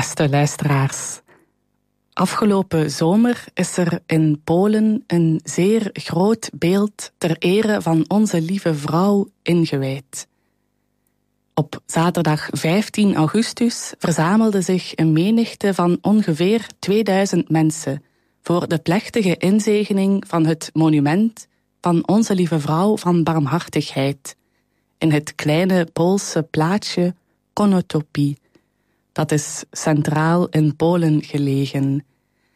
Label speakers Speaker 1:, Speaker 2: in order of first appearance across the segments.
Speaker 1: Beste luisteraars. Afgelopen zomer is er in Polen een zeer groot beeld ter ere van Onze Lieve Vrouw ingewijd. Op zaterdag 15 augustus verzamelde zich een menigte van ongeveer 2000 mensen voor de plechtige inzegening van het monument van Onze Lieve Vrouw van Barmhartigheid in het kleine Poolse plaatsje Konotopie. Dat is centraal in Polen gelegen.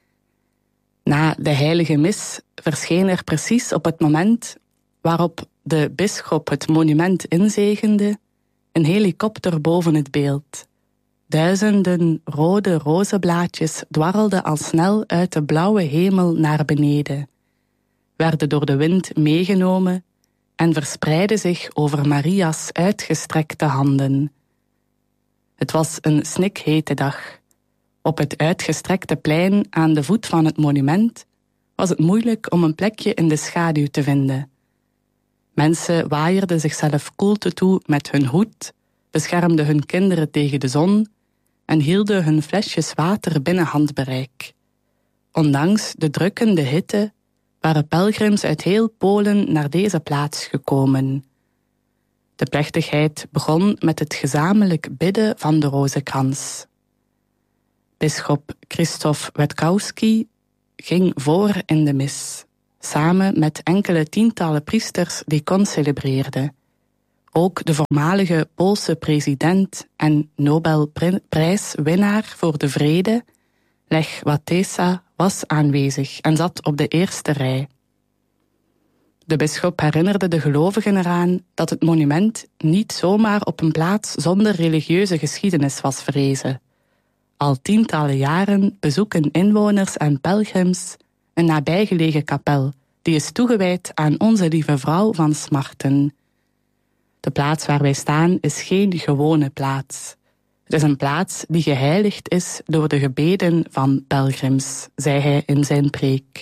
Speaker 1: Na de heilige mis verscheen er precies op het moment waarop de bisschop het monument inzegende een helikopter boven het beeld. Duizenden rode rozenblaadjes dwarrelden al snel uit de blauwe hemel naar beneden, werden door de wind meegenomen en verspreidden zich over Maria's uitgestrekte handen. Het was een snikhete dag. Op het uitgestrekte plein aan de voet van het monument was het moeilijk om een plekje in de schaduw te vinden. Mensen waaierden zichzelf koelte toe met hun hoed, beschermden hun kinderen tegen de zon en hielden hun flesjes water binnen handbereik. Ondanks de drukkende hitte waren pelgrims uit heel Polen naar deze plaats gekomen. De plechtigheid begon met het gezamenlijk bidden van de rozenkrans. Bisschop Krzysztof Witkowski ging voor in de mis, samen met enkele tientallen priesters die concelebreerden. Ook de voormalige Poolse president en Nobelprijswinnaar voor de vrede, Lech Wałęsa, was aanwezig en zat op de eerste rij. De bisschop herinnerde de gelovigen eraan dat het monument niet zomaar op een plaats zonder religieuze geschiedenis was verrezen. Al tientallen jaren bezoeken inwoners en pelgrims een nabijgelegen kapel die is toegewijd aan Onze Lieve Vrouw van Smarten. De plaats waar wij staan is geen gewone plaats. Het is een plaats die geheiligd is door de gebeden van pelgrims, zei hij in zijn preek.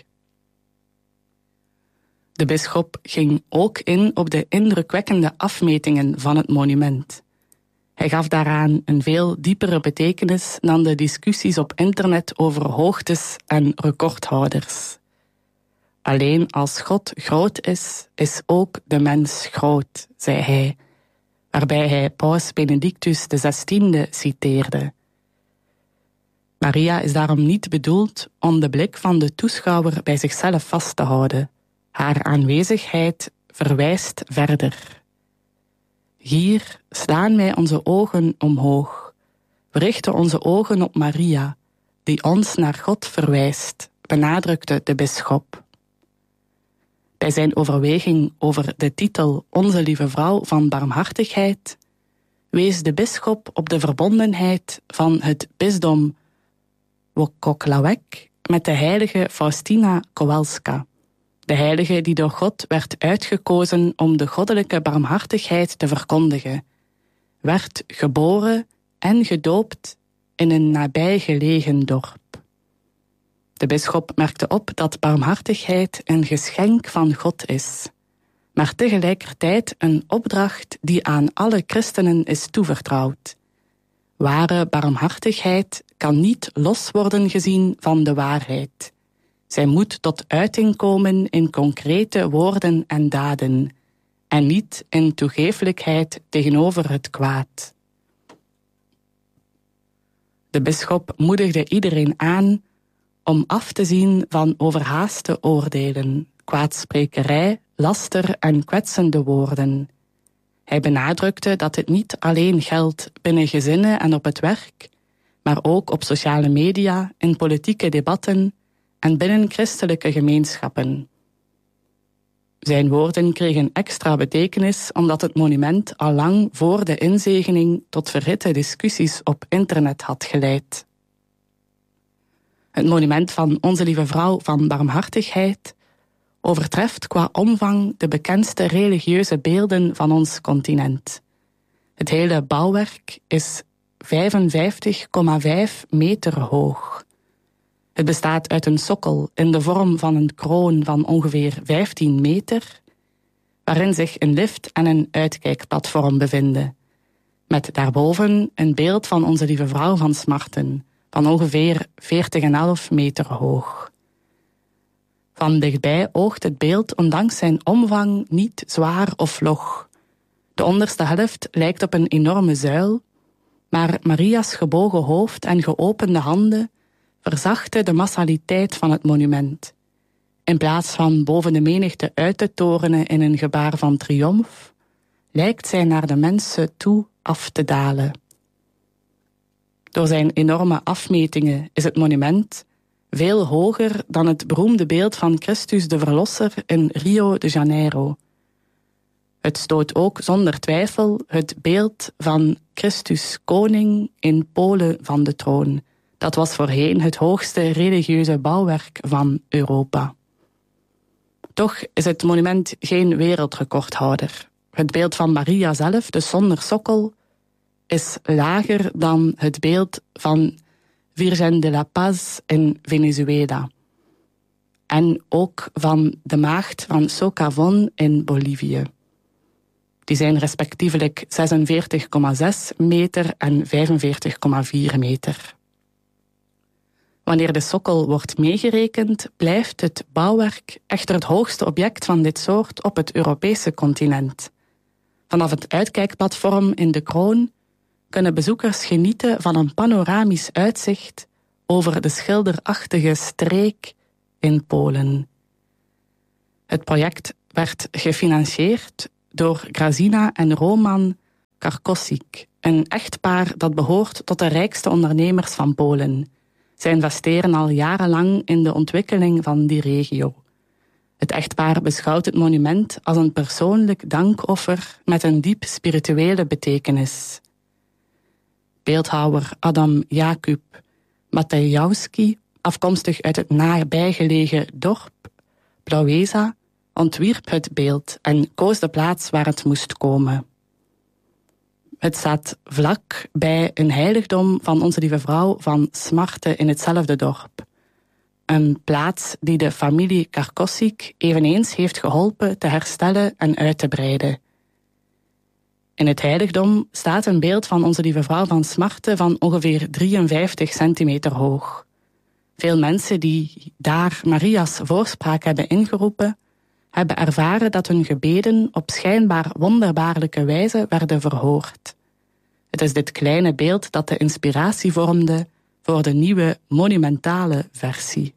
Speaker 1: De bisschop ging ook in op de indrukwekkende afmetingen van het monument. Hij gaf daaraan een veel diepere betekenis dan de discussies op internet over hoogtes en recordhouders. Alleen als God groot is, is ook de mens groot, zei hij, waarbij hij paus Benedictus XVI citeerde. Maria is daarom niet bedoeld om de blik van de toeschouwer bij zichzelf vast te houden. Haar aanwezigheid verwijst verder. Hier slaan wij onze ogen omhoog. We richten onze ogen op Maria, die ons naar God verwijst, benadrukte de bisschop. Bij zijn overweging over de titel Onze Lieve Vrouw van Barmhartigheid wees de bisschop op de verbondenheid van het bisdom Włocławek met de heilige Faustina Kowalska. De heilige die door God werd uitgekozen om de goddelijke barmhartigheid te verkondigen, werd geboren en gedoopt in een nabijgelegen dorp. De bisschop merkte op dat barmhartigheid een geschenk van God is, maar tegelijkertijd een opdracht die aan alle christenen is toevertrouwd. Ware barmhartigheid kan niet los worden gezien van de waarheid. Zij moet tot uiting komen in concrete woorden en daden, en niet in toegeeflijkheid tegenover het kwaad. De bisschop moedigde iedereen aan om af te zien van overhaaste oordelen, kwaadsprekerij, laster en kwetsende woorden. Hij benadrukte dat dit niet alleen geldt binnen gezinnen en op het werk, maar ook op sociale media, in politieke debatten en binnen christelijke gemeenschappen. Zijn woorden kregen extra betekenis omdat het monument al lang voor de inzegening tot verhitte discussies op internet had geleid. Het monument van Onze Lieve Vrouw van Barmhartigheid overtreft qua omvang de bekendste religieuze beelden van ons continent. Het hele bouwwerk is 55,5 meter hoog. Het bestaat uit een sokkel in de vorm van een kroon van ongeveer 15 meter, waarin zich een lift en een uitkijkplatform bevinden, met daarboven een beeld van Onze Lieve Vrouw van Smarten, van ongeveer 40,5 meter hoog. Van dichtbij oogt het beeld ondanks zijn omvang niet zwaar of log. De onderste helft lijkt op een enorme zuil, maar Maria's gebogen hoofd en geopende handen verzachten de massaliteit van het monument. In plaats van boven de menigte uit te torenen in een gebaar van triomf, lijkt zij naar de mensen toe af te dalen. Door zijn enorme afmetingen is het monument veel hoger dan het beroemde beeld van Christus de Verlosser in Rio de Janeiro. Het stoot ook zonder twijfel het beeld van Christus koning in Polen van de troon. Dat was voorheen het hoogste religieuze bouwwerk van Europa. Toch is het monument geen wereldrecordhouder. Het beeld van Maria zelf, dus zonder sokkel, is lager dan het beeld van Virgen de la Paz in Venezuela. En ook van de maagd van Socavón in Bolivie. Die zijn respectievelijk 46,6 meter en 45,4 meter. Wanneer de sokkel wordt meegerekend, blijft het bouwwerk echter het hoogste object van dit soort op het Europese continent. Vanaf het uitkijkplatform in de Kroon kunnen bezoekers genieten van een panoramisch uitzicht over de schilderachtige streek in Polen. Het project werd gefinancierd door Grazina en Roman Karkosik, een echtpaar dat behoort tot de rijkste ondernemers van Polen. Zij investeren al jarenlang in de ontwikkeling van die regio. Het echtpaar beschouwt het monument als een persoonlijk dankoffer met een diep spirituele betekenis. Beeldhouwer Adam Jakub Matejowski, afkomstig uit het nabijgelegen dorp Plaueza, ontwierp het beeld en koos de plaats waar het moest komen. Het staat vlak bij een heiligdom van Onze Lieve Vrouw van Smarte in hetzelfde dorp. Een plaats die de familie Karkosik eveneens heeft geholpen te herstellen en uit te breiden. In het heiligdom staat een beeld van Onze Lieve Vrouw van Smarte van ongeveer 53 centimeter hoog. Veel mensen die daar Maria's voorspraak hebben ingeroepen, hebben ervaren dat hun gebeden op schijnbaar wonderbaarlijke wijze werden verhoord. Het is dit kleine beeld dat de inspiratie vormde voor de nieuwe monumentale versie.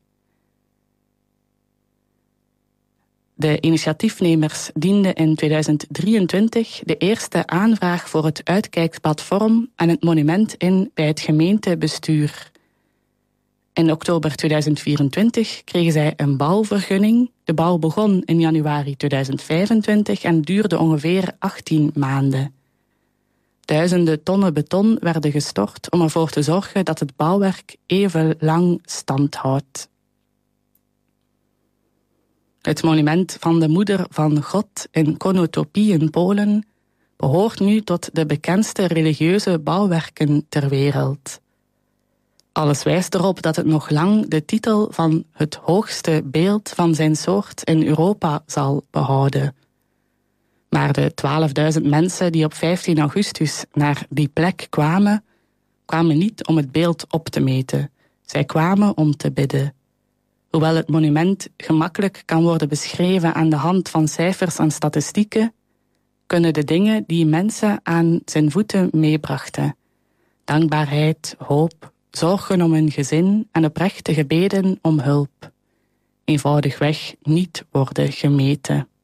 Speaker 1: De initiatiefnemers dienden in 2023 de eerste aanvraag voor het uitkijkplatform en het monument in bij het gemeentebestuur. In oktober 2024 kregen zij een bouwvergunning. De bouw begon in januari 2025 en duurde ongeveer 18 maanden. Duizenden tonnen beton werden gestort om ervoor te zorgen dat het bouwwerk even lang stand houdt. Het monument van de Moeder van God in Konotopie in Polen behoort nu tot de bekendste religieuze bouwwerken ter wereld. Alles wijst erop dat het nog lang de titel van het hoogste beeld van zijn soort in Europa zal behouden. Maar de 12.000 mensen die op 15 augustus naar die plek kwamen, kwamen niet om het beeld op te meten. Zij kwamen om te bidden. Hoewel het monument gemakkelijk kan worden beschreven aan de hand van cijfers en statistieken, kunnen de dingen die mensen aan zijn voeten meebrachten, dankbaarheid, hoop, zorgen om hun gezin en oprechte gebeden om hulp, eenvoudigweg niet worden gemeten.